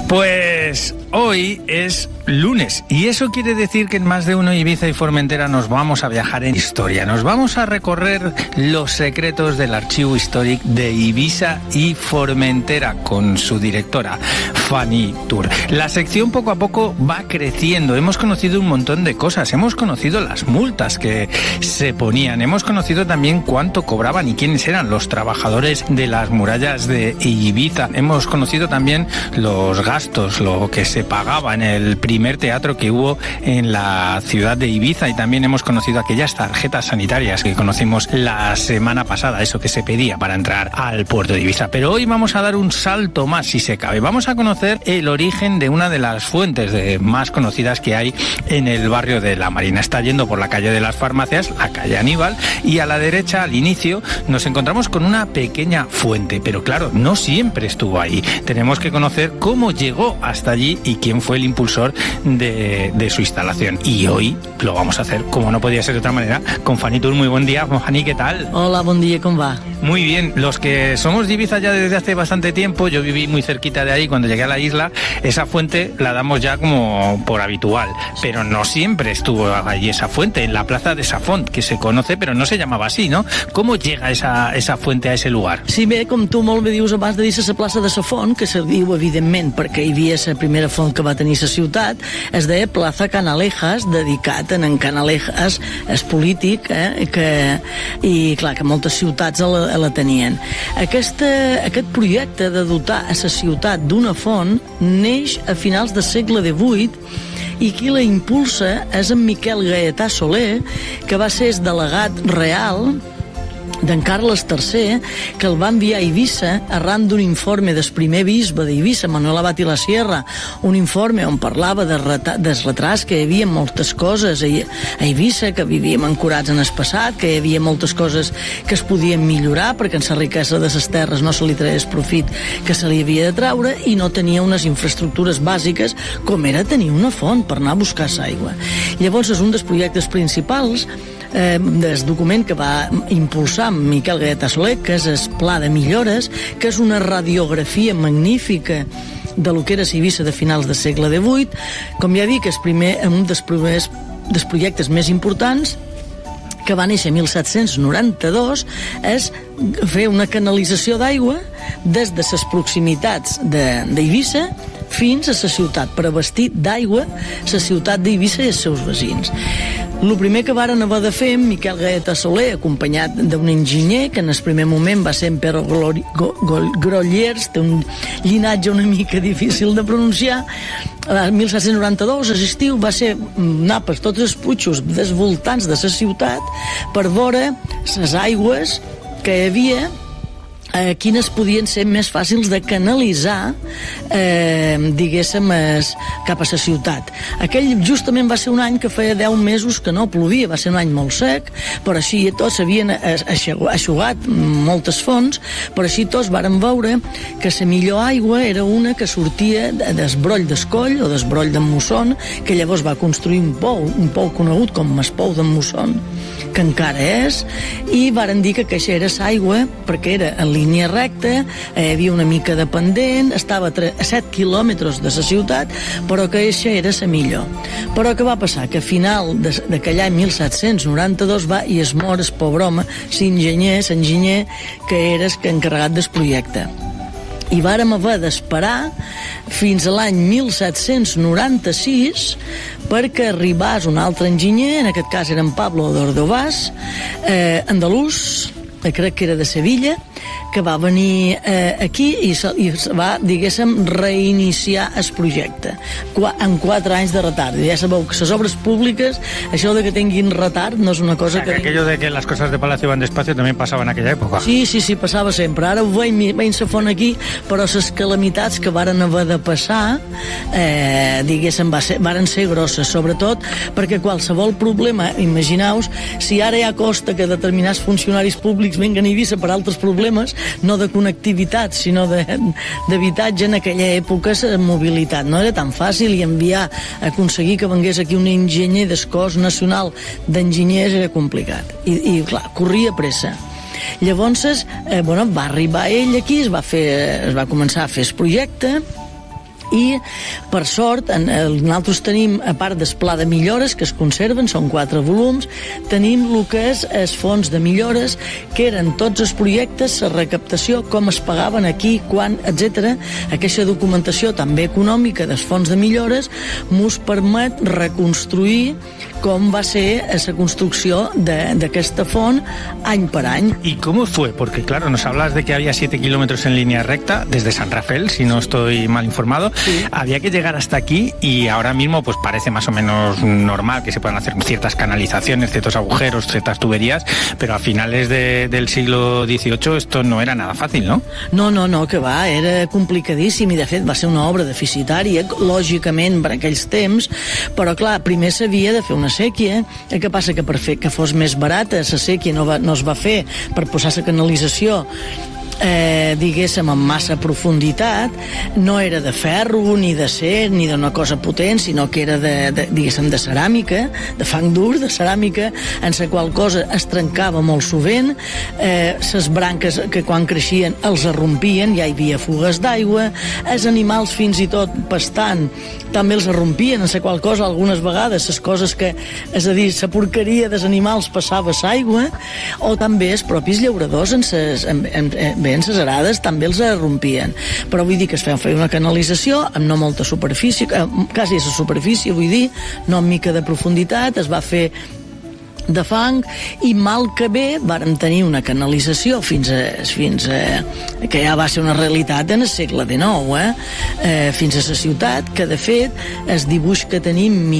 Pues hoy es lunes y eso quiere decir que en Más de Uno Ibiza y Formentera nos vamos a viajar en historia. Nos vamos a recorrer los secretos del archivo histórico de Ibiza y Formentera con su directora, Fanny Tour. La sección poco a poco va creciendo. Hemos conocido un montón de cosas. Hemos conocido las multas que se ponían. Hemos conocido también cuánto cobraban y quiénes eran los trabajadores de las murallas de Ibiza. Hemos conocido también los gastos, lo que se pagaba en el primer teatro que hubo en la ciudad de Ibiza, y también hemos conocido aquellas tarjetas sanitarias que conocimos la semana pasada, eso que se pedía para entrar al puerto de Ibiza. Pero hoy vamos a dar un salto más, si se cabe. Vamos a conocer el origen de una de las fuentes más conocidas que hay en el barrio de La Marina. Está yendo por la calle de las Farmacias, la calle Aníbal, y a la derecha, al inicio, nos encontramos con una pequeña fuente, pero claro, no siempre estuvo ahí. Tenemos que conocer cómo llegó hasta allí y quién fue el impulsor de su instalación. Y hoy lo vamos a hacer, como no podía ser de otra manera, con Fanny Tour. Muy buen día, Fanny, ¿qué tal? Hola, buen día, ¿cómo va? Muy bien, los que somos de Ibiza ya desde hace bastante tiempo, yo viví muy cerquita de ahí cuando llegué a la isla, esa fuente la damos ya como por habitual, pero no siempre estuvo allí esa fuente, en la plaza de Safont, que se conoce, pero no se llamava així, no? ¿Cómo llega esa fuente a ese lugar? Sí, bé, com tu molt bé dius, abans de dir la plaça de Safont, que se diu evidentment perquè hi havia la primera font que va tenir la ciutat, es deia Plaza Canalejas, dedicat a en Canalejas, és polític, i clar, que moltes ciutats la tenien. Aquest projecte de dotar a la ciutat d'una font neix a finals del segle XVIII, i qui la impulsa és en Miquel Gaetà Soler, que va ser el delegat real d'en Carles III, que el va enviar a Eivissa arran d'un informe del primer bisbe d'Eivissa, Manuel Abat i la Sierra, un informe on parlava del retras que hi havia moltes coses a Eivissa, que vivíem ancorats en el passat, que hi havia moltes coses que es podien millorar perquè en la riquesa de les terres no se li tragués profit que se li havia de traure, i no tenia unes infraestructures bàsiques com era tenir una font per anar a buscar l'aigua. Llavors és un dels projectes principals del document que va impulsar Miquel Gaetà Soler, que és el Pla de Millores, que és una radiografia magnífica de lo que era Eivissa de finals del segle XVIII. Com ja dic, és un dels projectes més importants, que va néixer en 1792, és fer una canalització d'aigua des de les proximitats d'Eivissa fins a la ciutat, per abastir d'aigua la ciutat d'Eivissa i els seus veïns. El primer que varen haver de fer, Miquel Gaetà Soler, acompanyat d'un enginyer, que en el primer moment va ser en Pere Grollers, té un llinatge una mica difícil de pronunciar. El 1792, a l'estiu, va ser anar per tots els puixos dels voltants de la ciutat per veure les aigües que hi havia, quines podien ser més fàcils de canalitzar, diguéssim, cap a la ciutat. Aquell justament va ser un any que feia 10 mesos que no plovia, va ser un any molt sec, però així tots s'havien aixugat moltes fonts, però així tots varen veure que la millor aigua era una que sortia del broll d'Escoll o del broll d'en Musson, que llavors va construir un pou conegut com el pou d'en Musson, que encara és, i varen dir que aquesta era l'aigua, perquè era en línia recta, hi havia una mica de pendent, estava a 7 quilòmetres de la ciutat, però que aquesta era la millor. Però què va passar? Que a final d'aquell any 1792 va i es mor el pobre home, l'enginyer que era encarregat del projecte. I vàrem haver d'esperar fins a l'any 1796 perquè arribés un altre enginyer, en aquest cas era en Pablo d'Ordovàs, andalús, crec que era de Sevilla, que va venir aquí i va, diguéssim, reiniciar el projecte en 4 anys de retard. Ja sabeu que les obres públiques, això de que tinguin retard no és una cosa que... Aquello de que las cosas de palacio van despacio también pasaba en aquella època. Sí, passava sempre. Ara ho veiem la font aquí, però les calamitats que varen haver de passar, diguéssim, varen ser grosses, sobretot perquè qualsevol problema, imagineu-vos, si ara ja costa que determinats funcionaris públics venguen a Eivissa per altres problemes, no de connectivitat, sinó d'habitatge, en aquella època la mobilitat no era tan fàcil, i aconseguir que vengués aquí un enginyer del Cos Nacional d'Enginyers era complicat, i clar, corria pressa. Llavors, va arribar ell aquí, es va començar a fer el projecte, I, per sort, nosaltres tenim, a part del pla de millores, que es conserven, són 4 volums, tenim el que és els fons de millores, que eren tots els projectes, la recaptació, com es pagaven aquí, quan, etc. Aquesta documentació també econòmica dels fons de millores mos permet reconstruir com va ser la construcció d'aquesta font any per any. ¿Y cómo fue? Porque claro, nos hablas de que había 7 kilómetros en línea recta desde San Rafael, si no estoy mal informado. Sí. Había que llegar hasta aquí y ahora mismo pues parece más o menos normal que se puedan hacer ciertas canalizaciones, ciertos agujeros, ciertas tuberías, pero a finales del siglo XVIII esto no era nada fácil, ¿no? No, que va, era complicadíssim i de fet va ser una obra deficitària, lògicament per aquells temps, però clar, primer s'havia de fer una sèquia. El que passa que per fer que fos més barata, la sèquia no es va fer per posar la canalització diguéssim amb massa profunditat, no era de ferro ni d'acer ni d'una cosa potent, sinó que era diguéssim de ceràmica, de fang dur, de ceràmica, en la qual cosa es trencava molt sovint, les branques que quan creixien els arrompien, ja hi havia fugues d'aigua, els animals fins i tot pastant també els arrompien, en la qual cosa algunes vegades les coses que, és a dir, la porqueria dels animals passava a l'aigua, o també els propis llauradors en les arades també els arrompien. Però vull dir que es feia una canalització amb no molta superfície, quasi a la superfície, vull dir, no amb mica de profunditat, es va fer de fang, i mal que bé vàrem tenir una canalització fins a que ja va ser una realitat en el segle XIX, fins a la ciutat, que de fet el dibuix que tenim